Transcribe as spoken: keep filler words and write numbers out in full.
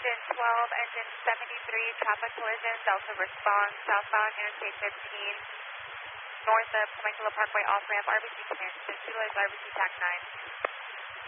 engine twelve, engine seventy-three, traffic collision, Delta response, southbound Interstate fifteen, north of Temecula Parkway, off-ramp, R B C clearance, utilize R B C TAC nine.